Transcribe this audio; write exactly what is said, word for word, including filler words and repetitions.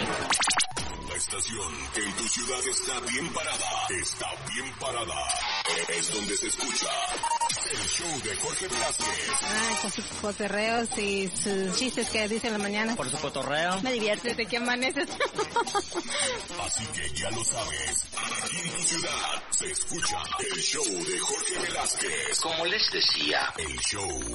La estación que en tu ciudad está bien parada. Está bien parada. Es donde se escucha el show de Jorge Velázquez. Ah, con sus cotorreos y sus chistes que dice en la mañana. Por su cotorreo. Me divierte de que amaneces. Así que ya lo sabes. Aquí en tu ciudad se escucha el show de Jorge Velázquez. Como les decía, El show